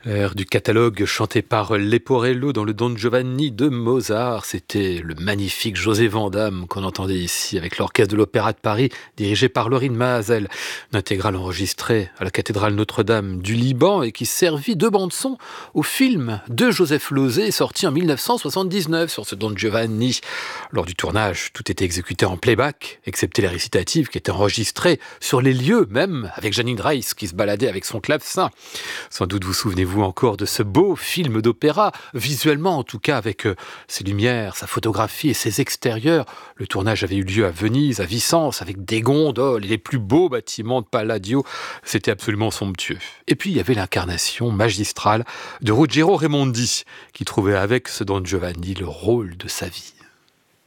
Air du catalogue chanté par Leporello dans le Don Giovanni de Mozart. C'était le magnifique José Vandamme qu'on entendait ici avec l'orchestre de l'Opéra de Paris dirigé par Laurine Mazel. Une intégrale enregistrée à la cathédrale Notre-Dame du Liban et qui servit de bande-son au film de Joseph Losey sorti en 1979 sur ce Don Giovanni. Lors du tournage, tout était exécuté en playback, excepté les récitatifs qui étaient enregistrés sur les lieux même avec Janine Reiss qui se baladait avec son clavecin. Sans doute vous souvenez-vous encore de ce beau film d'opéra, visuellement en tout cas, avec ses lumières, sa photographie et ses extérieurs. Le tournage avait eu lieu à Venise, à Vicence, avec des gondoles et les plus beaux bâtiments de Palladio. C'était absolument somptueux. Et puis il y avait l'incarnation magistrale de Ruggiero Raimondi, qui trouvait avec ce Don Giovanni le rôle de sa vie.